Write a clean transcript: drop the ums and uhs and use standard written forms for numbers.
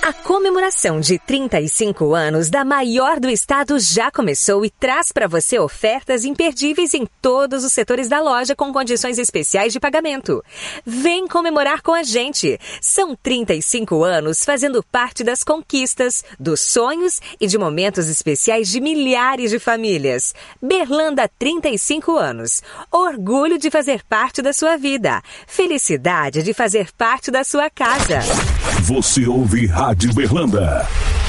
A comemoração de 35 anos da maior do estado já começou e traz para você ofertas imperdíveis em todos os setores da loja com condições especiais de pagamento. Vem comemorar com a gente. São 35 anos fazendo parte das conquistas, dos sonhos e de momentos especiais de milhares de famílias. Berlanda, 35 anos. Orgulho de fazer parte da sua vida. Felicidade de fazer parte da sua casa. Você ouve Rádio Berlanda.